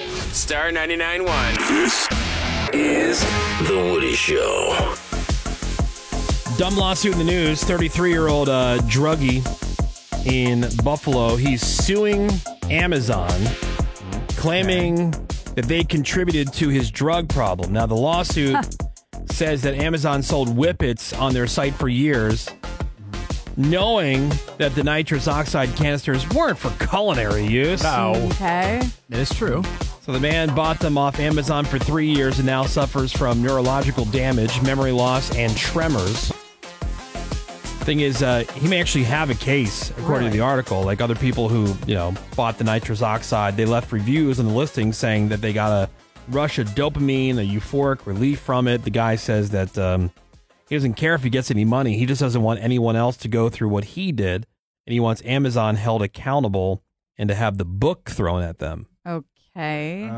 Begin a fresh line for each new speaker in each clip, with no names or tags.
Star 99.1. This is The Woody Show.
Dumb lawsuit in the news. 33-year-old druggie in Buffalo. He's suing Amazon, claiming that they contributed to his drug problem. Now, the lawsuit says that Amazon sold Whippets on their site for years, knowing that the nitrous oxide canisters weren't for culinary use.
Okay.
That is true.
So the man bought them off Amazon for 3 years and now suffers from neurological damage, memory loss, and tremors. Thing is, he may actually have a case, according to the article. Like other people who, bought the nitrous oxide, they left reviews on the listing saying that they got a rush of dopamine, a euphoric relief from it. The guy says that he doesn't care if he gets any money. He just doesn't want anyone else to go through what he did. And he wants Amazon held accountable and to have the book thrown at them.
Okay.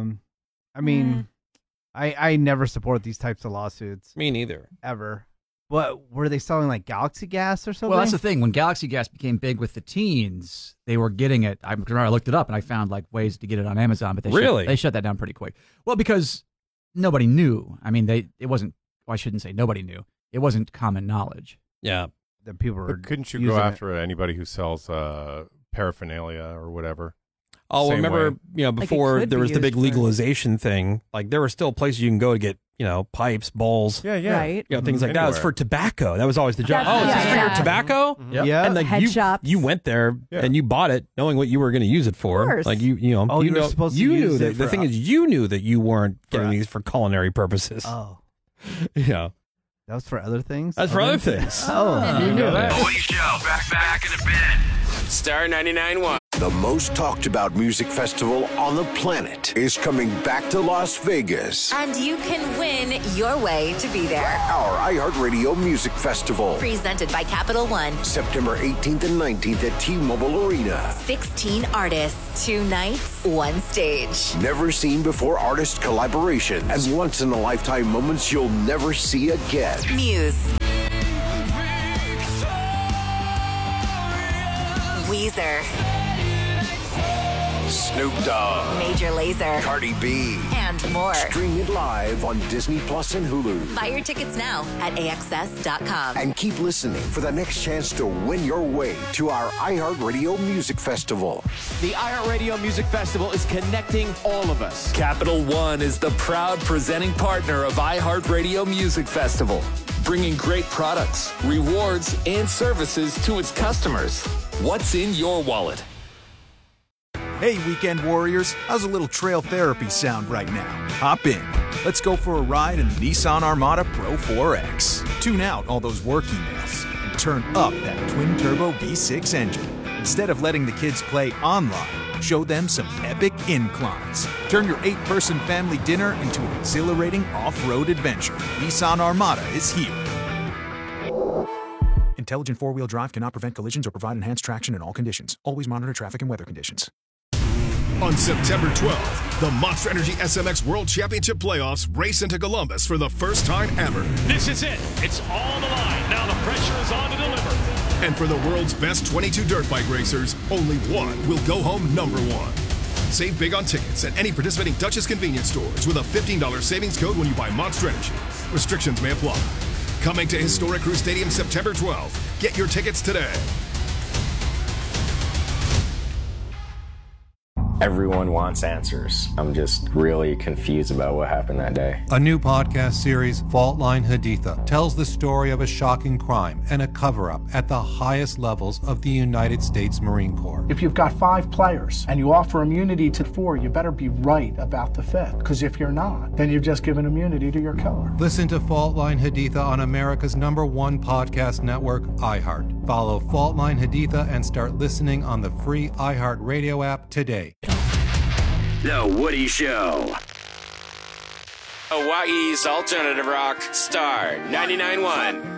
I never support these types of lawsuits.
Me neither.
Ever. What, were they selling like Galaxy Gas or something?
Well, that's the thing. When Galaxy Gas became big with the teens, they were getting it. I looked it up and I found like ways to get it on Amazon, but they shut that down pretty quick. Well, because nobody knew. I mean, it wasn't. Well, I shouldn't say nobody knew. It wasn't common knowledge.
Yeah,
that people were.
But couldn't you go after anybody who sells paraphernalia or whatever?
Oh, remember, before there was the big legalization thing, like there were still places you can go to get, pipes, bowls,
right,
things like that. It was for tobacco. That was always the job. Is this for your tobacco?
Mm-hmm. Yeah,
and like
head shops.
You went there and you bought it, knowing what you were going to use it for.
Of course.
Like
you were supposed to use it.
The thing is, you knew that you weren't getting these for culinary purposes.
Oh,
yeah,
that was for other things.
That's for other things.
You knew that.
Woody Show, back in a bit. Star 99.1.
The most talked about music festival on the planet is coming back to Las Vegas.
And you can win your way to be there.
Our iHeartRadio Music Festival.
Presented by Capital One.
September 18th and 19th at T-Mobile Arena.
16 artists, 2 nights, 1 stage.
Never seen before artist collaborations and once-in-a-lifetime moments you'll never see again.
Muse. Weezer.
Snoop Dogg.
Major Lazer.
Cardi B.
And more.
Stream it live on Disney Plus and Hulu.
Buy your tickets now at AXS.com.
And keep listening for the next chance to win your way to our iHeartRadio Music Festival.
The iHeartRadio Music Festival is connecting all of us.
Capital One is the proud presenting partner of iHeartRadio Music Festival, bringing great products, rewards, and services to its customers. What's in your wallet?
Hey, weekend warriors, how's a little trail therapy sound right now? Hop in. Let's go for a ride in the Nissan Armada Pro 4X. Tune out all those work emails and turn up that twin-turbo V6 engine. Instead of letting the kids play online, show them some epic inclines. Turn your 8-person family dinner into an exhilarating off-road adventure. Nissan Armada is here. Intelligent four-wheel drive cannot prevent collisions or provide enhanced traction in all conditions. Always monitor traffic and weather conditions.
On September 12th, the Monster Energy SMX World Championship Playoffs race into Columbus for the first time ever.
This is it. It's all the line. Now the pressure is on to deliver.
And for the world's best 22 dirt bike racers, only one will go home number one. Save big on tickets at any participating Duchess convenience stores with a $15 savings code when you buy Monster Energy. Restrictions may apply. Coming to Historic Crew Stadium September 12th. Get your tickets today.
Everyone wants answers. I'm just really confused about what happened that day.
A new podcast series, Fault Line Haditha, tells the story of a shocking crime and a cover-up at the highest levels of the United States Marine Corps.
If you've got 5 players and you offer immunity to 4, you better be right about the 5th. Because if you're not, then you've just given immunity to your killer.
Listen to Fault Line Haditha on America's #1 podcast network, iHeart. Follow Fault Line Haditha and start listening on the free iHeart Radio app today.
The Woody Show. Hawaii's alternative rock, Star 99.1.